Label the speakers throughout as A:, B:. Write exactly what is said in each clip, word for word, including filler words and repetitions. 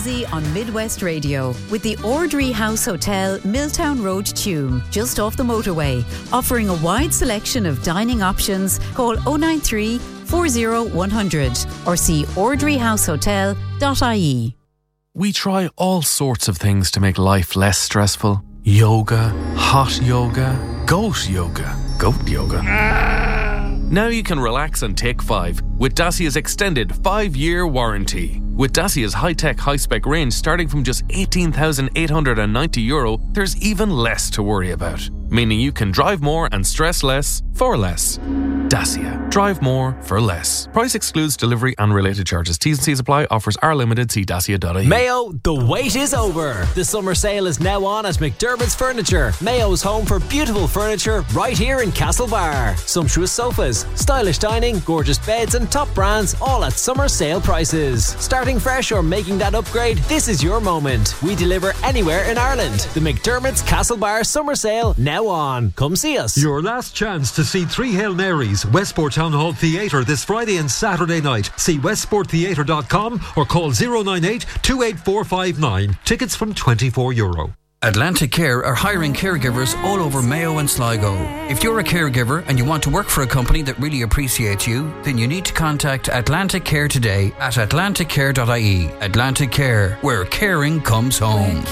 A: Easy on Midwest Radio with the Ordry House Hotel, Milltown Road, Tuam, just off the motorway, offering a wide selection of dining options. Call oh nine three, four oh one hundred or see ordry house hotel dot I E.
B: We try all sorts of things to make life less stressful. Yoga, hot yoga, goat yoga, goat yoga. Now you can relax and take five with Dacia's extended five-year warranty. With Dacia's high-tech, high-spec range starting from just eighteen thousand eight hundred ninety euro, there's even less to worry about. Meaning you can drive more and stress less for less. Dacia. Drive more for less. Price excludes delivery and related charges. T's and C's apply. Offers are limited. See dacia dot I E.
C: Mayo, the wait is over. The summer sale is now on at McDermott's Furniture. Mayo's home for beautiful furniture right here in Castlebar. Sumptuous sofas, stylish dining, gorgeous beds and top brands all at summer sale prices. Starting fresh or making that upgrade, this is your moment. We deliver anywhere in Ireland. The McDermott's Castlebar summer sale now on. Come see us.
D: Your last chance to see Three Hail Marys, Westport Town Hall Theatre this Friday and Saturday night. See westport theatre dot com or call oh nine eight, two eight four five nine. Tickets from twenty-four euro.
E: Atlantic Care are hiring caregivers all over Mayo and Sligo. If you're a caregiver and you want to work for a company that really appreciates you, then you need to contact Atlantic Care today at atlantic care dot I E. Atlantic Care, where caring comes home.
F: Where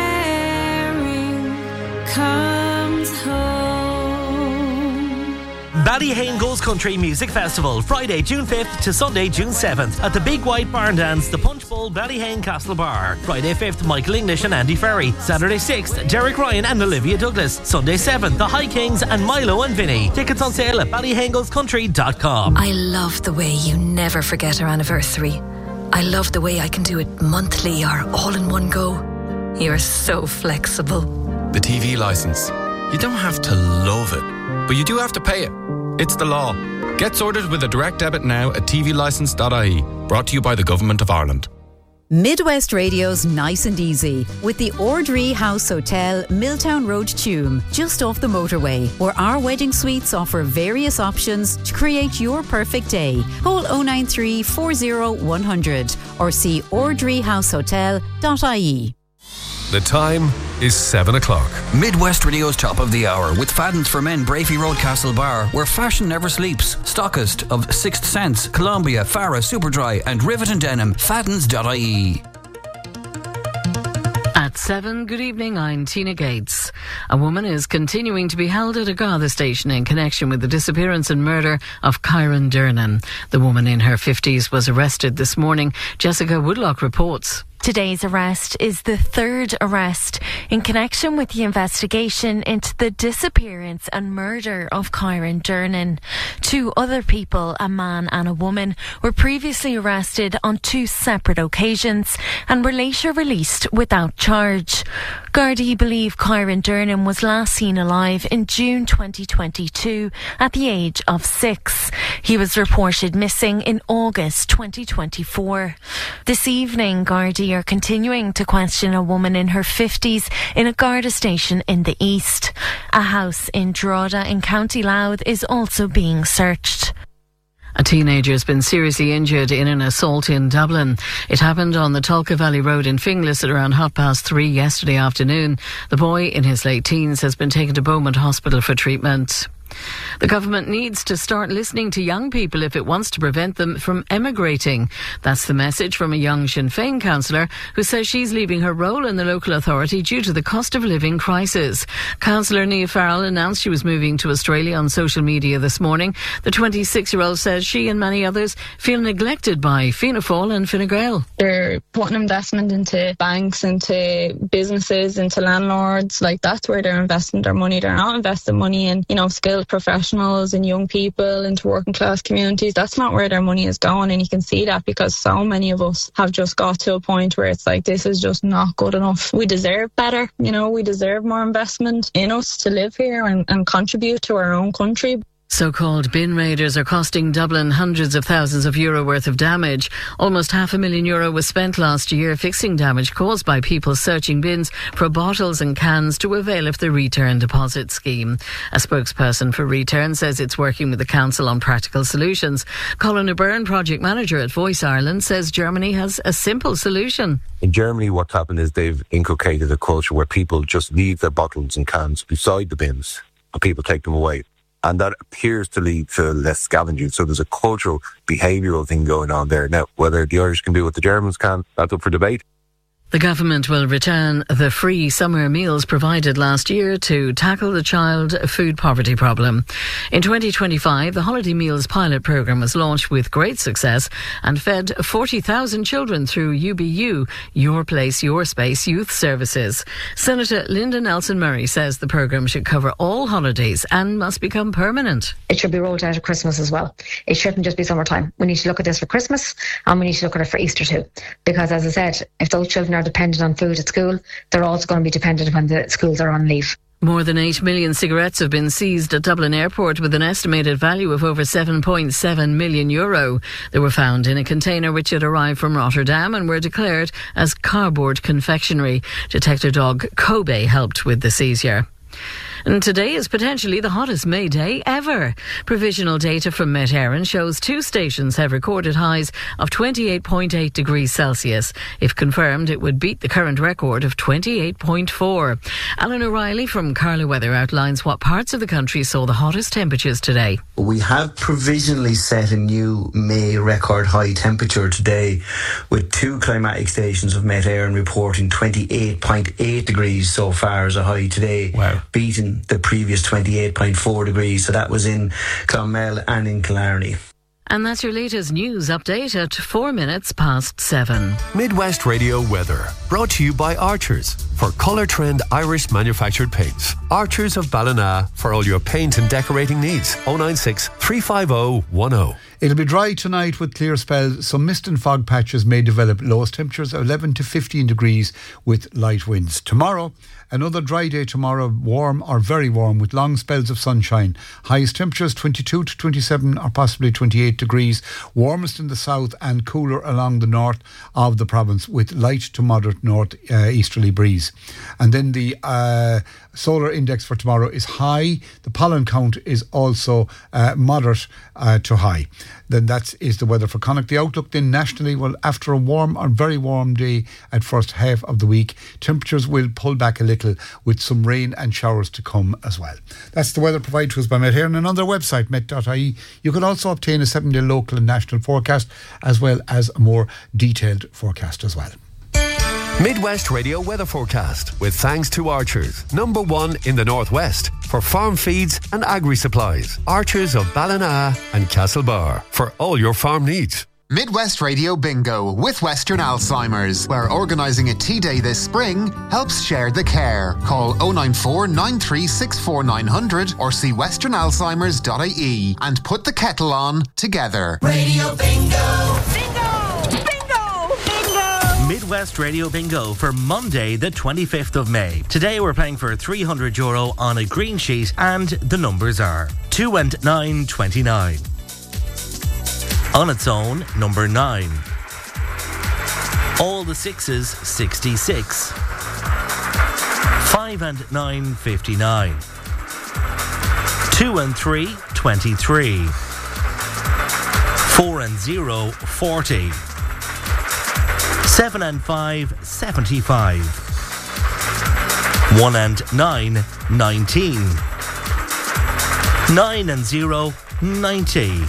F: caring comes home.
G: Ballyhane Goes Country Music Festival, Friday, June fifth to Sunday, June seventh at the Big White Barn Dance, the Punch Bowl, Ballyhane Castle Bar. Friday fifth, Michael English and Andy Ferry. Saturday sixth, Derek Ryan and Olivia Douglas. Sunday seventh, the High Kings and Milo and Vinny. Tickets on sale at ballyhane goes country dot com.
H: I love the way you never forget our anniversary. I love the way I can do it monthly or all in one go. You're so flexible.
I: The T V licence. You don't have to love it, but you do have to pay it. It's the law. Get sorted with a direct debit now at t v licence dot I E. Brought to you by the Government of Ireland.
A: Midwest Radio's Nice and Easy with the Ordry House Hotel, Milltown Road, Tuam, just off the motorway, where our wedding suites offer various options to create your perfect day. Call oh nine three, four oh one hundred or see ordry house hotel dot I E.
J: The time is seven o'clock.
E: Midwest Radio's top of the hour with Fadden's for Men, Brafey Road, Castle Bar, where fashion never sleeps. Stockist of Sixth Sense, Columbia, Farah, Superdry and Rivet and Denim. Faddens dot I E.
K: At seven, good evening, I'm Tina Gates. A woman is continuing to be held at a Garda station in connection with the disappearance and murder of Kyron Dernan. The woman in her fifties was arrested this morning. Jessica Woodlock reports.
L: Today's arrest is the third arrest in connection with the investigation into the disappearance and murder of Kyron Dernan. Two other people, a man and a woman, were previously arrested on two separate occasions and were later released without charge. Gardaí believe Kyron Dernan was last seen alive in June twenty twenty-two at the age of six. He was reported missing in August twenty twenty-four. This evening, Gardaí are continuing to question a woman in her fifties in a Garda station in the east. A house in Drogheda in County Louth is also being searched.
K: A teenager has been seriously injured in an assault in Dublin. It happened on the Tulka Valley Road in Finglas at around half past three yesterday afternoon. The boy, in his late teens, has been taken to Beaumont Hospital for treatment. The government needs to start listening to young people if it wants to prevent them from emigrating. That's the message from a young Sinn Féin councillor who says she's leaving her role in the local authority due to the cost of living crisis. Councillor Nia Farrell announced she was moving to Australia on social media this morning. The twenty-six-year-old says she and many others feel neglected by Fianna Fáil and Fine Gael.
M: They're putting investment into banks, into businesses, into landlords. Like, that's where they're investing their money. They're not investing money in, you know, skilled professionals and young people into working class communities. That's not where their money is going, and you can see that because so many of us have just got to a point where it's like, this is just not good enough. We deserve better, you know, we deserve more investment in us to live here and, and contribute to our own country.
K: So-called bin raiders are costing Dublin hundreds of thousands of euro worth of damage. Almost half a million euro was spent last year fixing damage caused by people searching bins for bottles and cans to avail of the return deposit scheme. A spokesperson for Return says it's working with the council on practical solutions. Colin O'Byrne, project manager at Voice Ireland, says Germany has a simple solution.
N: In Germany, what's happened is they've inculcated a culture where people just leave their bottles and cans beside the bins and people take them away. And that appears to lead to less scavenging. So there's a cultural, behavioural thing going on there. Now, whether the Irish can do what the Germans can, that's up for debate.
K: The government will return the free summer meals provided last year to tackle the child food poverty problem. In twenty twenty-five, the Holiday Meals pilot programme was launched with great success and fed forty thousand children through U B U, Your Place, Your Space Youth Services. Senator Linda Nelson-Murray says the programme should cover all holidays and must become permanent.
O: It should be rolled out at Christmas as well. It shouldn't just be summertime. We need to look at this for Christmas and we need to look at it for Easter too. Because as I said, if those children are dependent on food at school, they're also going to be dependent when the schools are on leave.
K: More than eight million cigarettes have been seized at Dublin Airport with an estimated value of over seven point seven million euro. They were found in a container which had arrived from Rotterdam and were declared as cardboard confectionery. Detector dog Kobe helped with the seizure. And today is potentially the hottest May day ever. Provisional data from Met Éireann shows two stations have recorded highs of twenty-eight point eight degrees Celsius. If confirmed, it would beat the current record of twenty-eight point four. Alan O'Reilly from Carlow Weather outlines what parts of the country saw the hottest temperatures today.
P: We have provisionally set a new May record high temperature today, with two climatic stations of Met Éireann reporting twenty-eight point eight degrees so far as a high today. Wow. Beating the previous twenty-eight point four degrees, so that was in Clonmel and in Killarney.
K: And that's your latest news update at four minutes past seven.
J: Midwest Radio Weather, brought to you by Archers for Colour Trend Irish manufactured paints. Archers of Ballina for all your paint and decorating needs. oh nine six, three five oh, one oh.
Q: It'll be dry tonight with clear spells. Some mist and fog patches may develop. Lowest temperatures of eleven to fifteen degrees with light winds. Tomorrow, another dry day tomorrow, warm or very warm with long spells of sunshine. Highest temperatures twenty-two to twenty-seven or possibly twenty-eight degrees. Warmest in the south and cooler along the north of the province with light to moderate north uh, easterly breeze. And then the uh, solar index for tomorrow is high. The pollen count is also uh, moderate uh, to high. Then that is the weather for Connacht. The outlook then nationally, well, after a warm or very warm day at first half of the week, temperatures will pull back a little with some rain and showers to come as well. That's the weather provided to us by Met Éireann, and on their website, met dot I E, you can also obtain a seven-day local and national forecast as well as a more detailed forecast as well.
J: Midwest Radio Weather Forecast with thanks to Archers, number one in the Northwest for farm feeds and agri-supplies. Archers of Ballina and Castlebar for all your farm needs.
R: Midwest Radio Bingo with Western Alzheimer's, where organising a tea day this spring helps share the care. Call oh nine four, nine three six four, nine hundred or see western alzheimers dot I E and put the kettle on together.
S: Radio Bingo!
G: Bingo! Midwest Radio Bingo for Monday the twenty-fifth of May. Today we're playing for three hundred euro on a green sheet and the numbers are two and nine, twenty-nine. On its own, number nine. All the sixes, sixty-six. Five and nine, fifty-nine. Two and three, twenty-three. Four and zero, forty. Seven and five, seventy-five. One and nine, nineteen. Nine and zero, ninety.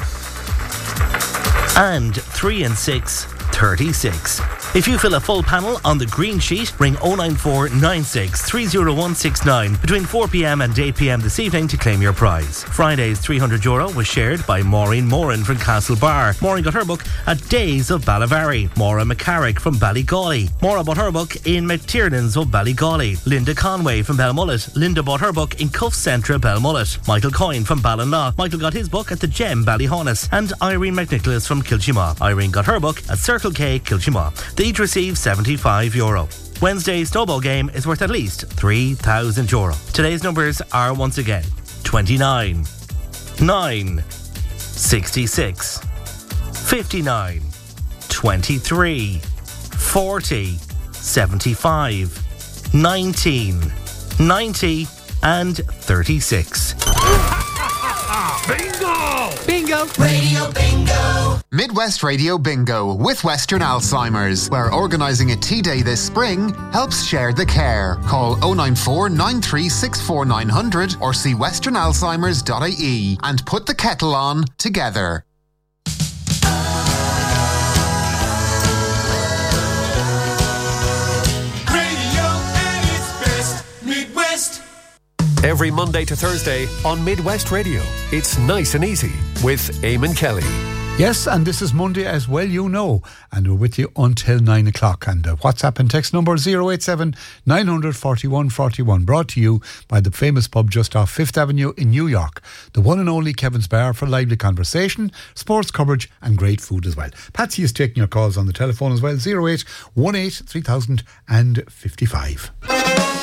G: And three and six, thirty-six. If you fill a full panel on the green sheet, ring oh nine four, nine six, three oh one six nine between four p.m. and eight p.m. this evening to claim your prize. Friday's three hundred euro was shared by Maureen Moran from Castlebar. Maureen got her book at Days of Ballavary. Maura McCarrick from Ballygawley. Maura bought her book in McTiernan's of Ballygawley. Linda Conway from Belmullet. Linda bought her book in Cuff Centre, Belmullet. Michael Coyne from Ballinlaw. Michael got his book at the Gem, Ballyhonus. And Irene McNicholas from Kilchima. Irene got her book at Circle K, Kilchima. They each receive seventy-five euro. Wednesday's snowball game is worth at least three thousand euro. Today's numbers are once again twenty-nine, nine, sixty-six, fifty-nine, twenty-three, forty, seventy-five, nineteen, ninety and thirty-six.
R: Bingo!
S: Bingo!
R: Radio Bingo! Midwest Radio Bingo with Western Alzheimer's, where organising a tea day this spring helps share the care. Call oh nine four, nine three six four, nine hundred or see western alzheimers dot I E and put the kettle on together.
J: Every Monday to Thursday on Midwest Radio, it's Nice and Easy with Eamon Kelly.
Q: Yes, and this is Monday as well, you know, and we're with you until nine o'clock. And uh, WhatsApp and text number zero eight seven, nine hundred, forty-one forty-one, brought to you by the famous pub just off Fifth Avenue in New York, the one and only Kevin's Bar, for lively conversation, sports coverage and great food as well. Patsy is taking your calls on the telephone as well, zero eight one eight, three thousand fifty-five.